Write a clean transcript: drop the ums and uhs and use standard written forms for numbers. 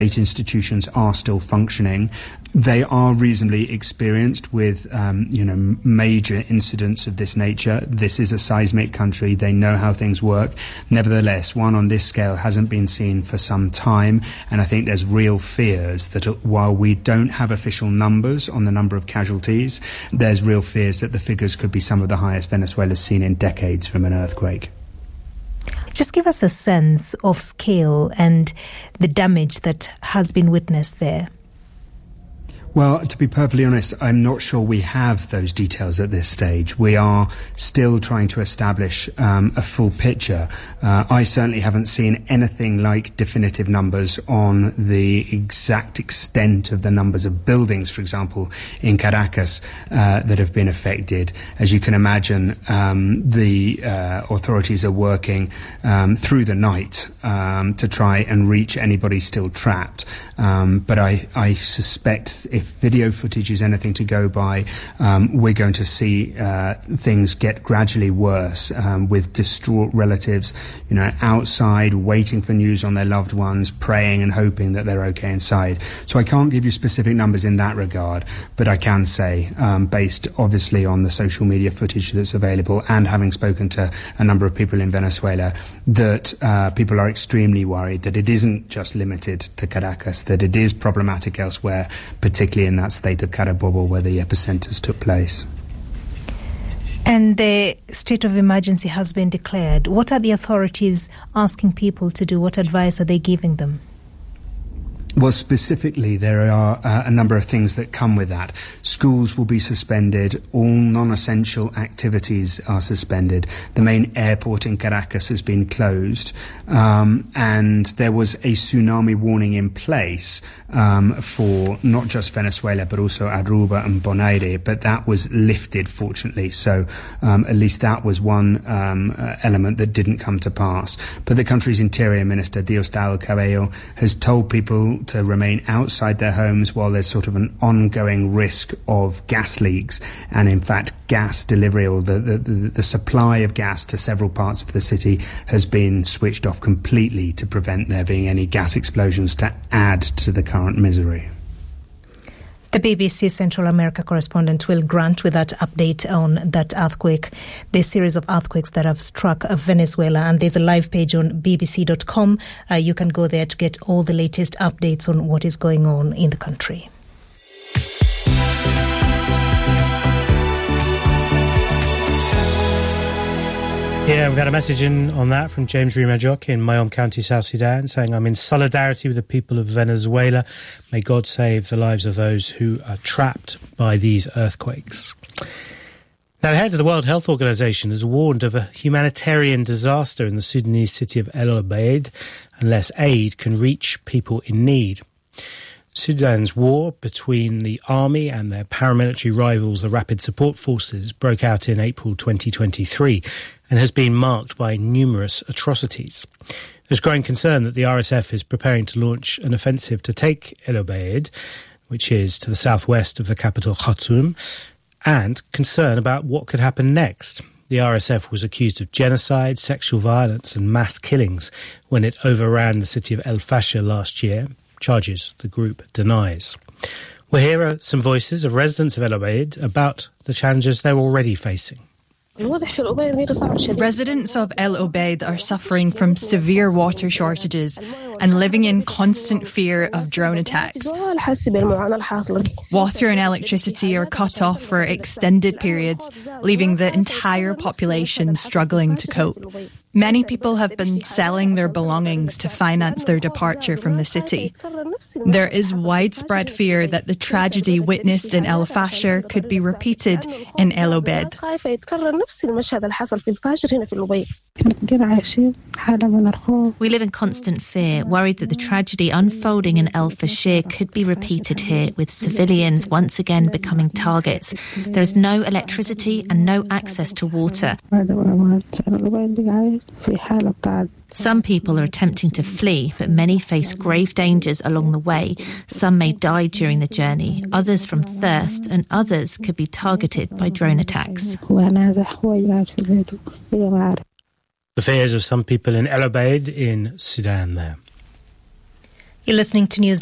State institutions are still functioning. They are reasonably experienced with, major incidents of this nature. This is a seismic country. They know how things work. Nevertheless, one on this scale hasn't been seen for some time. And I think there's real fears that while we don't have official numbers on the number of casualties, there's real fears that the figures could be some of the highest Venezuela's seen in decades from an earthquake. Just give us a sense of scale and the damage that has been witnessed there. Well, to be perfectly honest, I'm not sure we have those details at this stage. We are still trying to establish a full picture. I certainly haven't seen anything like definitive numbers on the exact extent of the numbers of buildings, for example, in Caracas that have been affected. As you can imagine, the authorities are working through the night to try and reach anybody still trapped. But I suspect if video footage is anything to go by, we're going to see things get gradually worse with distraught relatives, outside waiting for news on their loved ones, praying and hoping that they're okay inside. So I can't give you specific numbers in that regard, but I can say, based obviously on the social media footage that's available and having spoken to a number of people in Venezuela, that people are extremely worried that it isn't just limited to Caracas, that it is problematic elsewhere, particularly in that state of Carabobo where the epicenters took place. And the state of emergency has been declared. What are the authorities asking people to do? What advice are they giving them? Well, specifically, there are a number of things that come with that. Schools will be suspended. All non-essential activities are suspended. The main airport in Caracas has been closed. And there was a tsunami warning in place for not just Venezuela, but also Aruba and Bonaire. But that was lifted, fortunately. So at least that was one element that didn't come to pass. But the country's Interior Minister, Diosdado Cabello, has told people to remain outside their homes while there's sort of an ongoing risk of gas leaks, and in fact gas delivery or the supply of gas to several parts of the city has been switched off completely to prevent there being any gas explosions to add to the current misery. The BBC Central America correspondent Will Grant with that update on that earthquake, the series of earthquakes that have struck Venezuela. And there's a live page on bbc.com. You can go there to get all the latest updates on what is going on in the country. Yeah, we've got a message in on that from James Rimajok in Mayom County, South Sudan, saying, I'm in solidarity with the people of Venezuela. May God save the lives of those who are trapped by these earthquakes. Now, the head of the World Health Organization has warned of a humanitarian disaster in the Sudanese city of El Obeid unless aid can reach people in need. Sudan's war between the army and their paramilitary rivals, the Rapid Support Forces, broke out in April 2023 and has been marked by numerous atrocities. There's growing concern that the RSF is preparing to launch an offensive to take El Obeid, which is to the southwest of the capital Khartoum, and concern about what could happen next. The RSF was accused of genocide, sexual violence and mass killings when it overran the city of El Fasher last year, charges the group denies. Well, here are some voices of residents of El Obeid about the challenges they're already facing. Residents of El Obeid are suffering from severe water shortages and living in constant fear of drone attacks. Water and electricity are cut off for extended periods, leaving the entire population struggling to cope. Many people have been selling their belongings to finance their departure from the city. There is widespread fear that the tragedy witnessed in El Fasher could be repeated in El Obeid. We live in constant fear, worried that the tragedy unfolding in El Fasher could be repeated here, with civilians once again becoming targets. There is no electricity and no access to water. Some people are attempting to flee, but many face grave dangers along the way. Some may die during the journey, others from thirst, and others could be targeted by drone attacks. The fears of some people in El Obeid in Sudan there. You're listening to News